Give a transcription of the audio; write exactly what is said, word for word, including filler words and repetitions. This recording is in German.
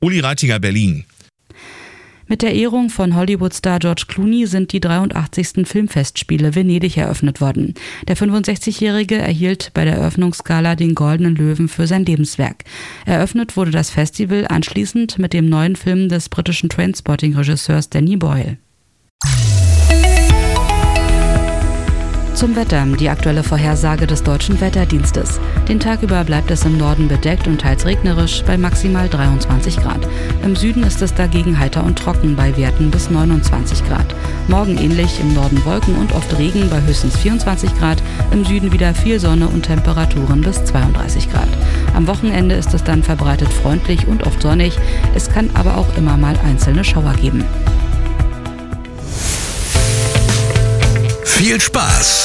Uli Reitiger, Berlin. Mit der Ehrung von Hollywood-Star George Clooney sind die dreiundachtzigsten Filmfestspiele Venedig eröffnet worden. Der fünfundsechzigjährige erhielt bei der Eröffnungsgala den Goldenen Löwen für sein Lebenswerk. Eröffnet wurde das Festival anschließend mit dem neuen Film des britischen Trainspotting-Regisseurs Danny Boyle. Zum Wetter, die aktuelle Vorhersage des Deutschen Wetterdienstes. Den Tag über bleibt es im Norden bedeckt und teils regnerisch bei maximal dreiundzwanzig Grad. Im Süden ist es dagegen heiter und trocken bei Werten bis neunundzwanzig Grad. Morgen ähnlich, im Norden Wolken und oft Regen bei höchstens vierundzwanzig Grad, im Süden wieder viel Sonne und Temperaturen bis zweiunddreißig Grad. Am Wochenende ist es dann verbreitet freundlich und oft sonnig, es kann aber auch immer mal einzelne Schauer geben. Viel Spaß!